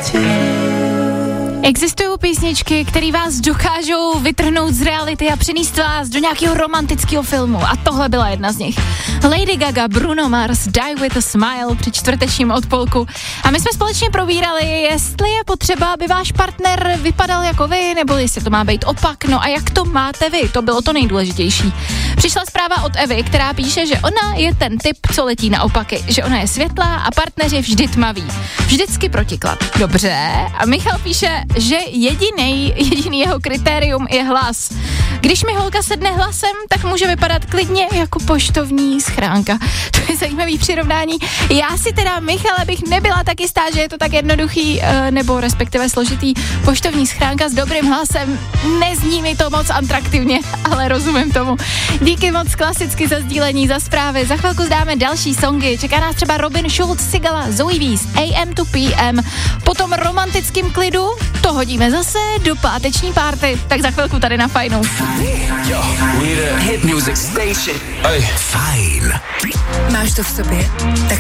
Existují písničky, které vás dokážou vytrhnout z reality a přinést vás do nějakého romantického filmu. A tohle byla jedna z nich. Lady Gaga, Bruno Mars, Die with a Smile při čtvrtečním odpolku. A my jsme společně probírali, jestli je potřeba, aby váš partner vypadal jako vy, nebo jestli to má být opak. No a jak to máte vy? To bylo to nejdůležitější. Přišla zpráva od Evy, která píše, že ona je ten typ, co letí na opaky. Že ona je světlá a partner je vždy tmavý. Vždycky protiklad. Dobře. A Michal píše, že jediný jeho kritérium je hlas. Když mi holka sedne hlasem, tak může vypadat klidně jako poštovní schránka. To je zajímavý přirovnání. Já si teda, Michale, bych nebyla tak jistá, že je to tak jednoduchý, nebo respektive složitý. Poštovní schránka s dobrým hlasem, nezní mi to moc atraktivně, ale rozumím tomu. Díky moc klasicky za sdílení, za zprávy. Za chvilku zdáme další songy. Čeká nás třeba Robin Schulz, Sigala, Zoe Wees, AM to PM. Potom romantickým klidu, to hodíme zase do páteční party. Tak za chvilku tady na Fajnu. Hit music station. Fajn. Máš to v sobě? Tak